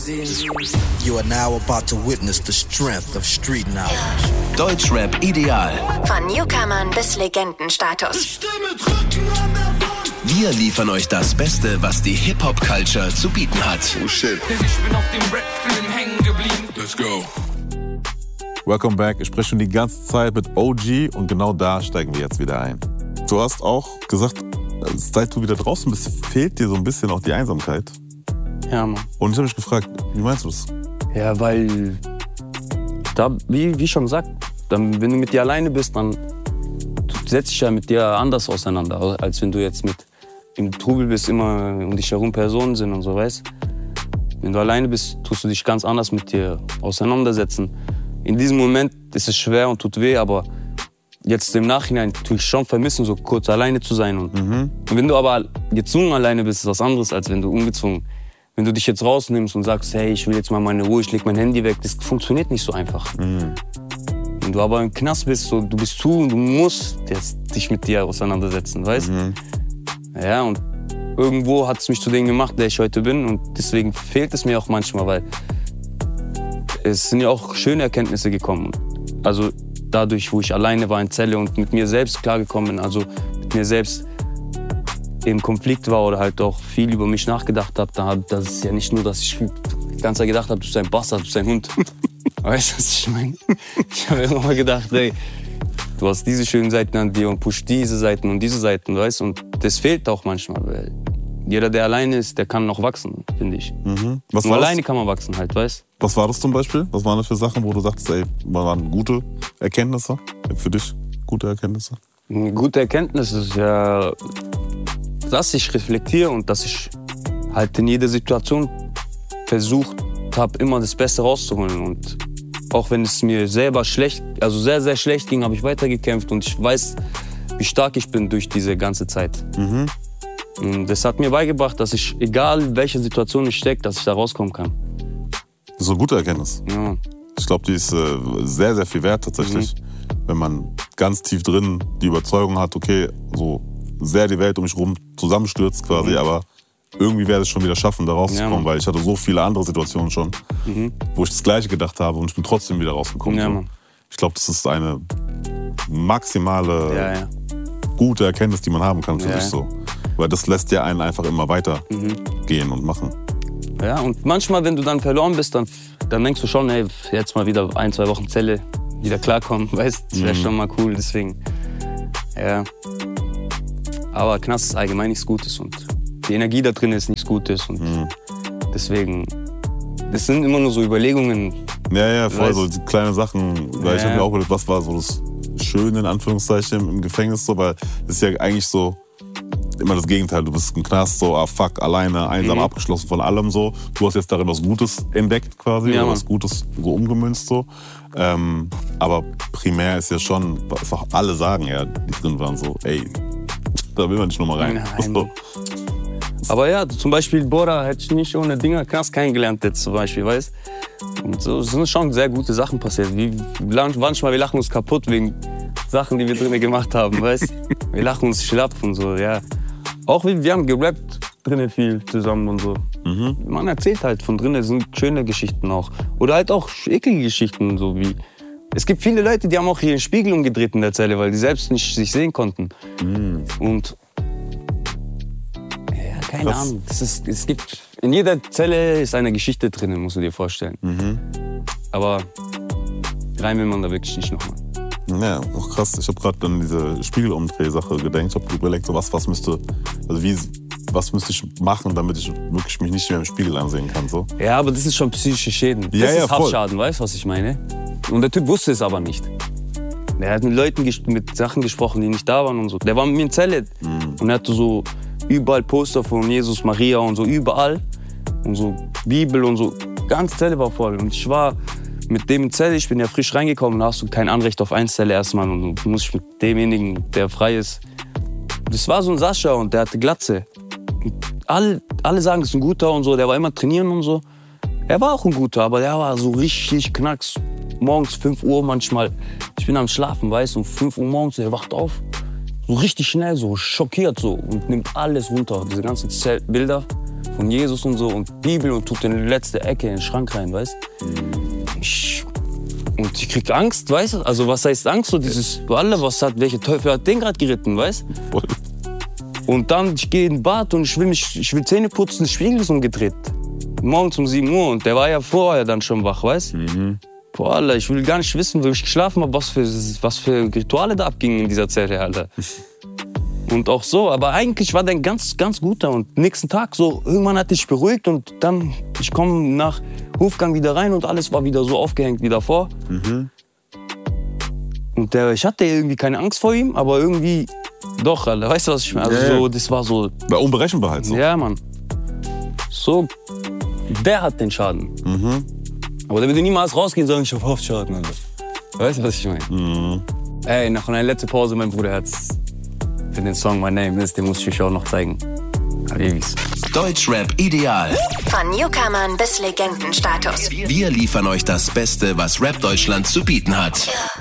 You are now about to witness the strength of street knowledge. Deutschrap ideal. Von Newcomern bis Legendenstatus. Wir liefern euch das Beste, was die Hip-Hop-Culture zu bieten hat. Oh shit. Denn ich bin auf dem Rap-Film hängen geblieben. Let's go. Welcome back. Ich spreche schon die ganze Zeit mit OG und genau da steigen wir jetzt wieder ein. Du hast auch gesagt, seit du wieder draußen bist, fehlt dir so ein bisschen auch die Einsamkeit. Ja, Mann. Und ich habe mich gefragt, wie meinst du das? Ja, weil, da, wie schon gesagt, dann, wenn du mit dir alleine bist, dann setzt dich ja mit dir anders auseinander, als wenn du jetzt mit im Trubel bist, immer um dich herum Personen sind und so, weißt. Wenn du alleine bist, tust du dich ganz anders mit dir auseinandersetzen. In diesem Moment ist es schwer und tut weh, aber jetzt im Nachhinein tue ich schon vermissen, so kurz alleine zu sein. Und wenn du aber gezwungen alleine bist, ist was anderes, als wenn du ungezwungen. Wenn du dich jetzt rausnimmst und sagst, hey, ich will jetzt mal meine Ruhe, ich leg mein Handy weg, das funktioniert nicht so einfach. Wenn du aber im Knast bist, so, du bist zu und du musst dich mit dir auseinandersetzen, weißt? Ja, und irgendwo hat es mich zu dem gemacht, der ich heute bin. Und deswegen fehlt es mir auch manchmal, weil es sind ja auch schöne Erkenntnisse gekommen. Also dadurch, wo ich alleine war in Zelle und mit mir selbst klargekommen bin, also mit mir selbst im Konflikt war oder halt auch viel über mich nachgedacht habe, das ist ja nicht nur, dass ich die ganze Zeit gedacht habe, du bist ein Bastard, du bist ein Hund. Weißt du, was ich meine? Ich habe immer mal gedacht, ey, du hast diese schönen Seiten an dir und pusht diese Seiten und diese Seiten, weißt du? Und das fehlt auch manchmal, weil jeder, der alleine ist, der kann noch wachsen, finde ich. Was Nur war alleine das? kann man wachsen halt, weißt du? Was war das zum Beispiel? Was waren das für Sachen, wo du sagst, ey, waren gute Erkenntnisse? Für dich gute Erkenntnisse? Eine gute Erkenntnis ist ja, dass ich reflektiere und dass ich halt in jeder Situation versucht habe, immer das Beste rauszuholen. Und auch wenn es mir selber schlecht, also sehr, sehr schlecht ging, habe ich weitergekämpft und ich weiß, wie stark ich bin durch diese ganze Zeit. Und das hat mir beigebracht, dass ich, egal in welcher Situation ich stecke, dass ich da rauskommen kann. Das ist eine gute Erkenntnis. Ja. Ich glaube, die ist sehr, sehr viel wert tatsächlich. Wenn man ganz tief drin die Überzeugung hat, okay, so sehr die Welt um mich rum zusammenstürzt quasi, aber irgendwie werde ich es schon wieder schaffen, da rauszukommen, weil ich hatte so viele andere Situationen schon, wo ich das Gleiche gedacht habe und ich bin trotzdem wieder rausgekommen. Ja, so. Mann. Ich glaube, das ist eine maximale gute Erkenntnis, die man haben kann für sich so. Weil das lässt ja einen einfach immer weiter gehen und machen. Ja, und manchmal, wenn du dann verloren bist, dann denkst du schon, hey, jetzt mal wieder 1-2 Wochen Zelle, wieder klarkommen, weißt, das wäre schon mal cool, deswegen, ja. Aber Knast ist allgemein nichts Gutes und die Energie da drin ist nichts Gutes und deswegen, das sind immer nur so Überlegungen. Ja, voll so die kleine Sachen, weil ich habe mir auch gedacht, was war so das Schöne in Anführungszeichen im Gefängnis so, weil es ist ja eigentlich so immer das Gegenteil, du bist im Knast so, ah fuck, alleine, einsam, abgeschlossen von allem so. Du hast jetzt darin was Gutes entdeckt quasi, oder was Gutes so umgemünzt so. Aber primär ist ja schon, was auch alle sagen ja, die drin waren so, ey, da will man nicht nochmal rein. So. Aber ja, zum Beispiel Bora hätte ich nicht ohne Dinger Knast kennengelernt jetzt zum Beispiel, weißt. Und so sind schon sehr gute Sachen passiert. Manchmal wir lachen uns kaputt wegen Sachen, die wir drinnen gemacht haben, weißt. Wir lachen uns schlapp und so, ja. Auch wir haben gerappt drinnen viel zusammen und so. Man erzählt halt von drinnen, sind schöne Geschichten auch. Oder halt auch eklige Geschichten, so wie. Es gibt viele Leute, die haben auch ihren Spiegel umgedreht in der Zelle, weil die selbst nicht sich sehen konnten. Und ja, keine Ahnung. Es gibt in jeder Zelle ist eine Geschichte drin, musst du dir vorstellen. Aber rein will man da wirklich nicht nochmal. Ja, auch krass. Ich habe gerade an diese Spiegelumdreh-Sache gedacht. Ich habe überlegt, so was müsste ich machen, damit ich wirklich mich nicht mehr im Spiegel ansehen kann. So. Ja, aber das ist schon psychische Schäden. Das ist Haftschaden, weißt du, was ich meine? Und der Typ wusste es aber nicht. Der hat mit Leuten mit Sachen gesprochen, die nicht da waren und so. Der war mit mir in Zelle und er hatte so überall Poster von Jesus, Maria und so, überall. Und so Bibel und so. Ganz Zelle war voll. Und ich war mit dem in Zelle, ich bin ja frisch reingekommen, da hast du kein Anrecht auf eine Zelle erstmal. Und du musst mit demjenigen, der frei ist. Das war so ein Sascha und der hatte Glatze. Und alle sagen, das ist ein guter und so, der war immer trainieren und so. Er war auch ein guter, aber der war so richtig knacks. Morgens 5 Uhr manchmal, ich bin am Schlafen, weißt du, um 5 Uhr morgens, er wacht auf. So richtig schnell, so schockiert so und nimmt alles runter, diese ganzen Bilder. von Jesus und so und Bibel und tut in die letzte Ecke in den Schrank rein, weißt und ich krieg Angst, weißt du? Also was heißt Angst? So dieses, welche Teufel hat den gerade geritten, weißt du? Und dann, ich gehe in den Bad und ich will Zähne putzen, das Spiegel ist umgedreht. Morgens um 7 Uhr und der war ja vorher dann schon wach, weißt du? Boah, Alter, ich will gar nicht wissen, wo ich geschlafen habe, was für Rituale da abgingen in dieser Zelle, Alter. Und auch so, aber eigentlich war der ganz, ganz guter. Und nächsten Tag so, irgendwann hat dich beruhigt und dann, ich komme nach Hofgang wieder rein und alles war wieder so aufgehängt wie davor. Und ich hatte irgendwie keine Angst vor ihm, aber irgendwie doch, Alter, weißt du, was ich meine? Also so, das war so... Bei Unberechenbarkeit so. Ja, Mann. So, der hat den Schaden. Aber der würde niemals rausgehen und sagen, ich hab Hofschaden, Alter. Weißt du, was ich meine? Ey, nach einer letzten Pause, mein Bruder hat's für den Song My Name ist, den muss ich euch auch noch zeigen. Ewig's. Deutschrap ideal. Von Newcomern bis Legendenstatus. Wir liefern euch das Beste, was Rap Deutschland zu bieten hat.